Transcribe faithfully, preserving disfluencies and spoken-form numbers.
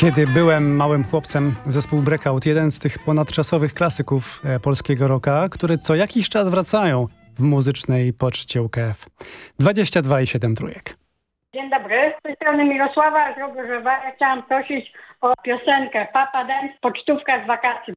Kiedy byłem małym chłopcem, zespół Breakout, jeden z tych ponadczasowych klasyków e, polskiego rocka, które co jakiś czas wracają w muzycznej poczcie U K F. dwadzieścia dwa i siedem trójek. Dzień dobry, z tej strony Mirosława z Rogorzowa. Ja chciałam prosić o piosenkę Papa Dance, pocztówka z wakacji.